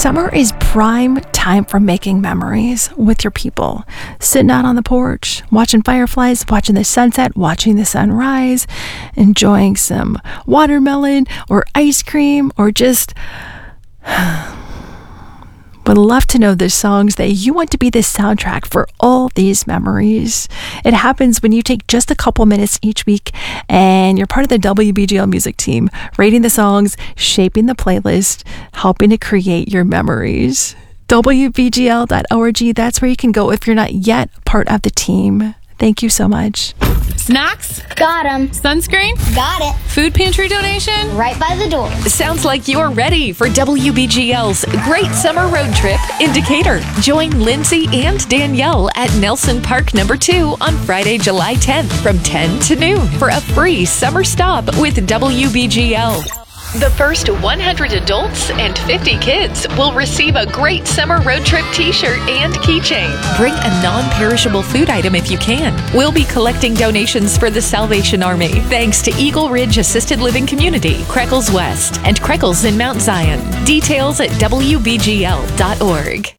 Summer is prime time for making memories with your people. Sitting out on the porch, watching fireflies, watching the sunset, watching the sunrise, enjoying some watermelon or ice cream, or just would love to know the songs that you want to be the soundtrack for all these memories. It happens when you take just a couple minutes each week and you're part of the WBGL music team, rating the songs, shaping the playlist, helping to create your memories. WBGL.org, that's where you can go if you're not yet part of the team. Thank you so much. Snacks? Got 'em. Sunscreen? Got it. Food pantry donation? Right by the door. Sounds like you're ready for WBGL's Great Summer Road Trip in Decatur. Join Lindsay and Danielle at Nelson Park No. 2 on Friday, July 10th from 10 to noon for a free summer stop with WBGL. The first 100 adults and 50 kids will receive a Great Summer Road Trip t-shirt and keychain. Bring a non-perishable food item if you can. We'll be collecting donations for the Salvation Army, thanks to Eagle Ridge Assisted Living Community, Creckles West, and Creckles in Mount Zion. Details at WBGL.org.